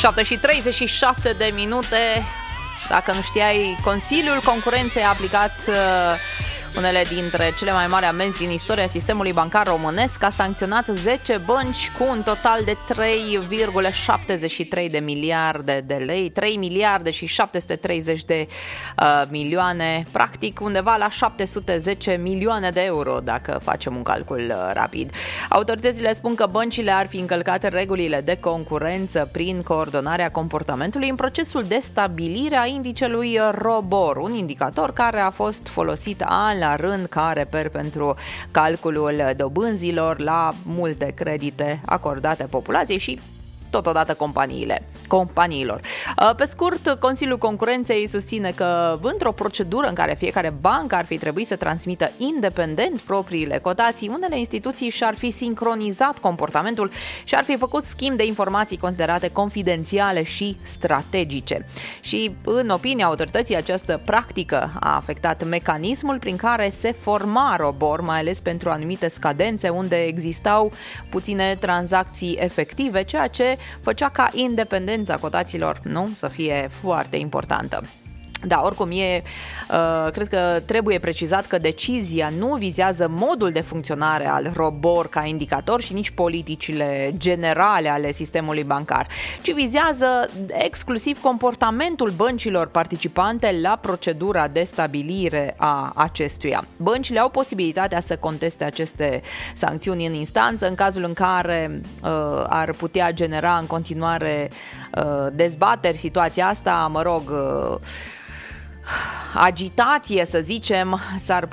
7:37 de minute. Dacă nu știai, Consiliul Concurenței a aplicat unele dintre cele mai mari amenzi din istoria sistemului bancar românesc. A sancționat 10 bănci cu un total de 3,73 de miliarde de lei, 3 miliarde și 730 de milioane, practic undeva la 710 milioane de euro, dacă facem un calcul rapid. Autoritățile spun că băncile ar fi încălcat regulile de concurență prin coordonarea comportamentului în procesul de stabilire a indicelui ROBOR, un indicator care a fost folosit an la rând ca reper pentru calculul dobânzilor la multe credite acordate populației și totodată companiilor. Pe scurt, Consiliul Concurenței susține că într-o procedură în care fiecare bancă ar fi trebuit să transmită independent propriile cotații, unele instituții și-ar fi sincronizat comportamentul și ar fi făcut schimb de informații considerate confidențiale și strategice. Și, în opinia autorității, această practică a afectat mecanismul prin care se forma ROBOR, mai ales pentru anumite scadențe unde existau puține tranzacții efective, ceea ce făcea ca independența cotațiilor să fie foarte importantă. Da, oricum cred că trebuie precizat că decizia nu vizează modul de funcționare al ROBOR ca indicator și nici politicile generale ale sistemului bancar, ci vizează exclusiv comportamentul băncilor participante la procedura de stabilire a acestuia. Băncile au posibilitatea să conteste aceste sancțiuni în instanță în cazul în care ar putea genera în continuare dezbateri situația asta, agitație, să zicem, s-ar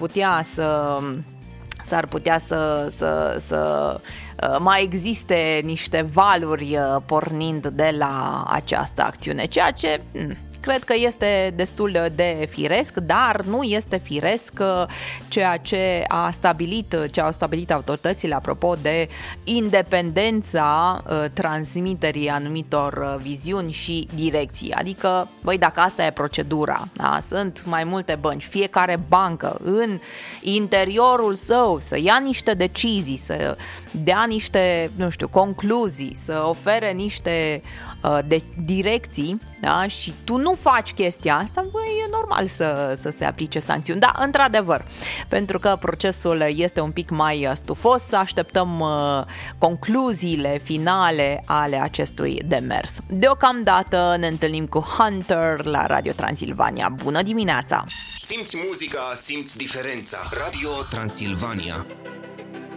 putea să mai existe niște valuri pornind de la această acțiune, ceea ce cred că este destul de firesc, dar nu este firesc ceea ce au stabilit autoritățile apropo de independența transmiterii anumitor viziuni și direcții. Adică, dacă asta e procedura, da? Sunt mai multe bănci, fiecare bancă în interiorul său să ia niște decizii, să dea niște, concluzii, să ofere niște de direcții, da? Și tu nu faci chestia asta, e normal să se aplice sancțiuni. Da, într-adevăr, pentru că procesul este un pic mai stufos, să așteptăm concluziile finale ale acestui demers. Deocamdată ne întâlnim cu Hunter la Radio Transilvania. Bună dimineața! Simți muzica, simți diferența. Radio Transilvania.